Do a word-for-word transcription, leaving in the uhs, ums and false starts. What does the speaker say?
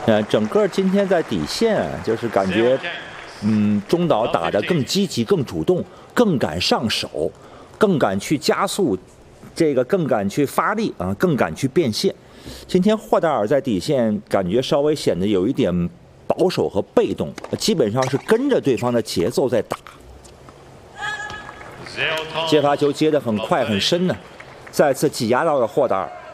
呃，整个今天在底线啊，就是感觉，嗯，中岛打得更积极、更主动、更敢上手、更敢去加速，这个更敢去发力啊，更敢去变现。今天霍达尔在底线感觉稍微显得有一点保守和被动，基本上是跟着对方的节奏在打。接发球接得很快很深呢，再次挤压到了霍达尔。